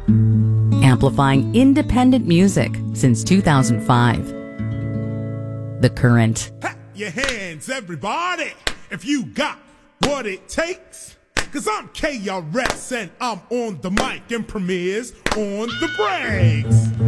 amplifying independent music since 2005. The Current. Clap your hands, everybody, if you got what it takes. Cause I'm KRS and I'm on the mic and premieres on the breaks.